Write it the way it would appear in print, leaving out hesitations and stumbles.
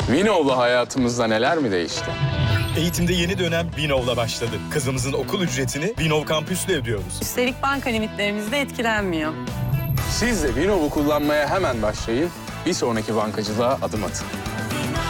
Vinov'la hayatımızda neler mi değişti? Eğitimde yeni dönem Vinov'la başladı. Kızımızın okul ücretini Vinov kampüsle ödüyoruz. Üstelik banka limitlerimiz de etkilenmiyor. Siz de Vinov'u kullanmaya hemen başlayın. Bir sonraki bankacılığa adım atın.